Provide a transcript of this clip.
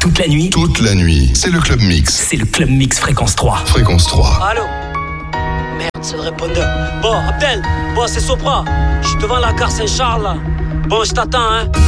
toute la nuit. Toute la nuit. C'est le Club Mix. C'est le Club Mix Fréquence 3. Fréquence 3. Allô? Merde, c'est le répondeur. Bon, Abdel, bon, c'est Sopra. Je suis devant la gare Saint-Charles, là. Bon, je t'attends, hein.